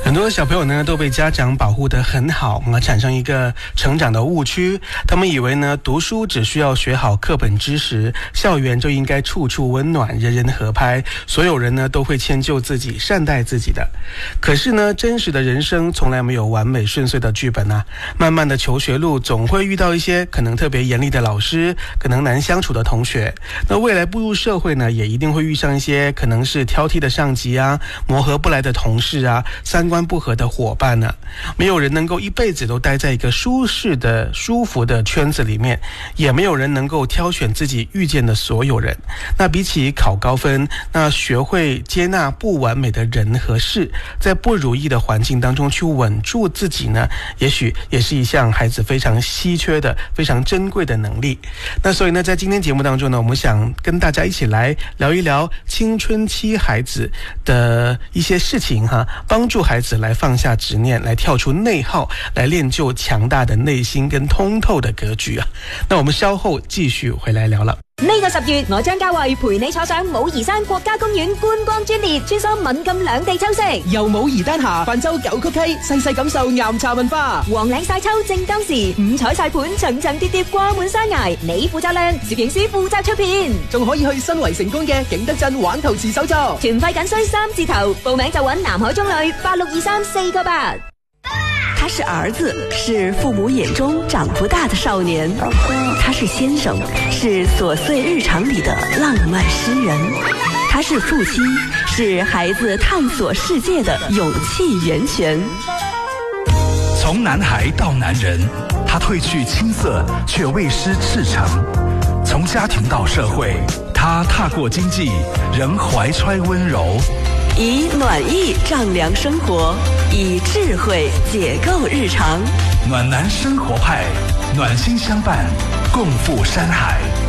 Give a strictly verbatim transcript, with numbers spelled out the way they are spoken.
很多小朋友呢都被家长保护得很好，而产生一个成长的误区。他们以为呢读书只需要学好课本知识，校园就应该处处温暖，人人合拍，所有人呢都会迁就自己，善待自己的。可是呢，真实的人生从来没有完美顺遂的剧本啊。慢慢的求学路总会遇到一些可能特别严厉的老师，可能难相处的同学。那未来步入社会呢，也一定会遇上一些可能是挑剔的上级啊，磨合不来的同事啊，三观不合的伙伴呢、啊。没有人能够一辈子都待在一个舒适的舒服的圈子里面，也没有人能够挑选自己遇见的所有人。那比起考高分，那学会接纳不完美的人和事，在不如意的环境当中去稳住自己呢，也许也是一项孩子非常稀缺的非常珍贵的能力。那所以呢，在今天节目当中呢，我们想跟大家一起来聊一聊青春期孩子的一些事情哈，帮助孩子来放下执念，来跳出内耗，来练就強大的內心跟通透的格局啊。那我們稍後繼續回來聊了。 呢個十月，我張家慧陪你坐上武夷山國家公園觀光專列，穿梭閩贛兩地秋色， 由武夷丹霞泛舟九曲溪，細細感受岩茶文化。 黃嶺曬秋正當時，五彩曬盤層層疊疊掛滿山崖，你負責靚，攝影師負責出片， 仲可以去新圍成功嘅景德鎮玩陶瓷手作。 團費僅需三字頭，報名就揾南海中旅八六二三四個八。 他是兒子，是父母眼中長不大的少年；他是先生，是瑣碎日常裡的浪漫詩人；他是父親，是孩子探索世界的勇氣源泉。 從男孩到男人，他褪去青澀，卻未失赤誠；從家庭到社會，他踏過經濟，仍懷揣溫柔。 以暖意丈量生活，以智慧解構日常。 暖男生活派，暖心相伴，共赴山海。